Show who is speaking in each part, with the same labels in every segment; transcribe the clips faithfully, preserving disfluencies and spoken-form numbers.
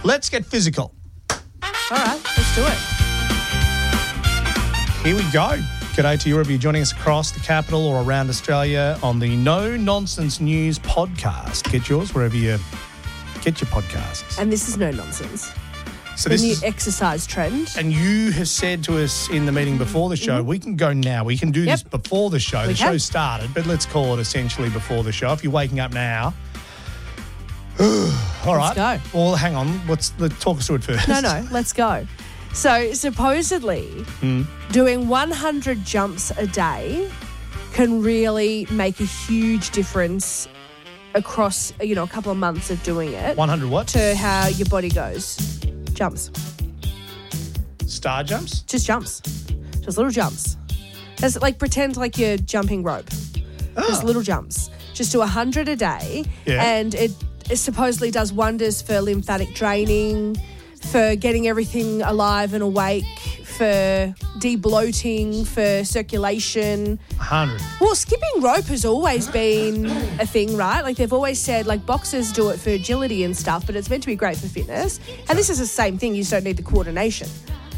Speaker 1: Let's get physical.
Speaker 2: All right, let's do it.
Speaker 1: Here we go. G'day to you, wherever you're joining us across the capital or around Australia on the No Nonsense News podcast. Get yours wherever you get your podcasts.
Speaker 2: And this is no nonsense.
Speaker 1: So
Speaker 2: the
Speaker 1: this
Speaker 2: new
Speaker 1: is,
Speaker 2: exercise trend.
Speaker 1: and you have said to us in the meeting before the show, mm-hmm. we can go now. We can do
Speaker 2: yep.
Speaker 1: this before the show.
Speaker 2: We
Speaker 1: the
Speaker 2: can.
Speaker 1: show started, but let's call it essentially before the show. If you're waking up now, all right.
Speaker 2: Let's go.
Speaker 1: Well, hang on. What's the talk us through it first?
Speaker 2: No, no, let's go. So supposedly,
Speaker 1: mm.
Speaker 2: doing one hundred jumps a day can really make a huge difference across, you know, a couple of months of doing it.
Speaker 1: one hundred what?
Speaker 2: To how your body goes. Jumps.
Speaker 1: Star jumps?
Speaker 2: Just jumps. Just little jumps. Just like pretend like you're jumping rope.
Speaker 1: Oh.
Speaker 2: Just little jumps. Just do one hundred a day.
Speaker 1: Yeah.
Speaker 2: And it, it supposedly does wonders for lymphatic draining, for getting everything alive and awake, for de-bloating, for circulation.
Speaker 1: one hundred.
Speaker 2: Well, skipping rope has always been a thing, right? Like they've always said, like boxers do it for agility and stuff, but it's meant to be great for fitness. And this is the same thing. You just don't need the coordination.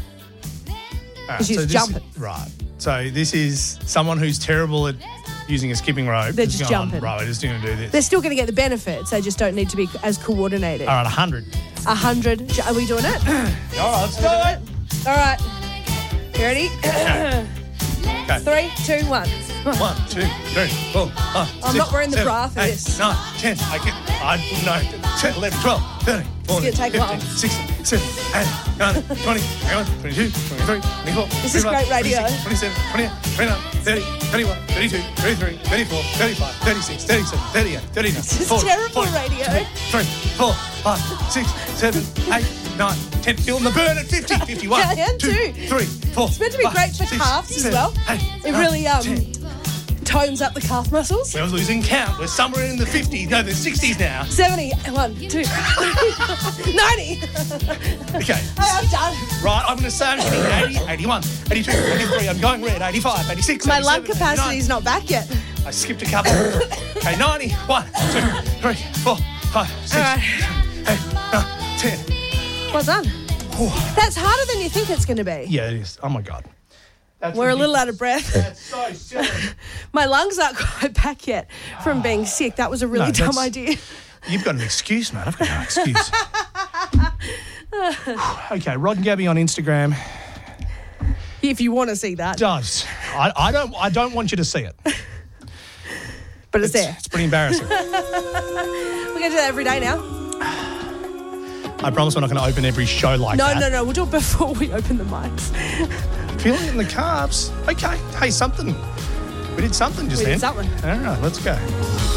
Speaker 1: Right,
Speaker 2: you're
Speaker 1: so
Speaker 2: just
Speaker 1: this,
Speaker 2: jumping.
Speaker 1: Right. So this is someone who's terrible at using a skipping rope.
Speaker 2: They're just
Speaker 1: going,
Speaker 2: jumping.
Speaker 1: Right, we're just going to do this.
Speaker 2: They're still going to get the benefits. They just don't need to be as coordinated.
Speaker 1: All right, one hundred.
Speaker 2: one hundred. Are we doing it?
Speaker 1: All right, let's do it.
Speaker 2: All right. You ready?
Speaker 1: Okay.
Speaker 2: Three, two, one.
Speaker 1: One, two, three, four, five,
Speaker 2: I'm
Speaker 1: six,
Speaker 2: not wearing the
Speaker 1: seven,
Speaker 2: bra for
Speaker 1: eight,
Speaker 2: this.
Speaker 1: nine, ten. I get, I know. ten, eleven, twelve, thirteen, fourteen,
Speaker 2: gonna take a
Speaker 1: fifteen,
Speaker 2: while.
Speaker 1: sixteen, seventeen, eighteen, nineteen, twenty, twenty-one, twenty-two, twenty-three, twenty-four,
Speaker 2: This is great radio.
Speaker 1: twenty-six, twenty-seven, twenty-eight, twenty-nine, thirty, thirty-one, thirty-two, thirty-three, thirty-four, thirty-five, thirty-six, thirty-seven, thirty-eight, thirty-nine,
Speaker 2: This is
Speaker 1: forty,
Speaker 2: terrible
Speaker 1: forty,
Speaker 2: radio.
Speaker 1: three, four, five, six, seven, eight, nine, ten. Feeling the burn at fifty, fifty-one,
Speaker 2: Yeah, and
Speaker 1: two,
Speaker 2: two.
Speaker 1: three, four.
Speaker 2: It's meant to be
Speaker 1: five,
Speaker 2: great for
Speaker 1: six,
Speaker 2: calves as
Speaker 1: seven,
Speaker 2: well.
Speaker 1: eight,
Speaker 2: It
Speaker 1: nine,
Speaker 2: really um
Speaker 1: ten.
Speaker 2: tones up the calf muscles.
Speaker 1: We're losing count. We're somewhere in the fifties, no, the sixties now.
Speaker 2: seventy, one, two, ninety.
Speaker 1: Okay.
Speaker 2: Hey, I'm done.
Speaker 1: Right, I'm going to say I'm hitting eighty, eighty-one, eighty-two, eighty-three. I'm going red. eighty-five, eighty-six,
Speaker 2: My lung
Speaker 1: eighty-seven,
Speaker 2: capacity's
Speaker 1: eighty-nine.
Speaker 2: not back yet.
Speaker 1: I skipped a couple. Okay, ninety. one, two, three, four, five, six,
Speaker 2: All right.
Speaker 1: eight, nine, ten.
Speaker 2: Well done.
Speaker 1: Oh.
Speaker 2: That's harder than you think it's going to be.
Speaker 1: Yeah, it is. Oh, my God. That's
Speaker 2: We're a little
Speaker 1: ridiculous.
Speaker 2: out of breath.
Speaker 1: That's so silly.
Speaker 2: My lungs aren't quite back yet from being sick. That was a really
Speaker 1: No,
Speaker 2: dumb
Speaker 1: that's-
Speaker 2: idea.
Speaker 1: You've got an excuse, mate. I've got no excuse. Okay, Rod and Gabby on Instagram.
Speaker 2: If you want to see that.
Speaker 1: Does. I, I don't I don't want you to see it.
Speaker 2: But it's,
Speaker 1: It's,
Speaker 2: there.
Speaker 1: it's pretty embarrassing.
Speaker 2: We're going to do that every day now.
Speaker 1: I promise we're not going to open every show like
Speaker 2: No,
Speaker 1: that.
Speaker 2: no, no. We'll do it before we open the mics.
Speaker 1: Feeling it in the carbs. Okay. Hey, something. We did something just
Speaker 2: We
Speaker 1: then.
Speaker 2: did something.
Speaker 1: All right, let's go.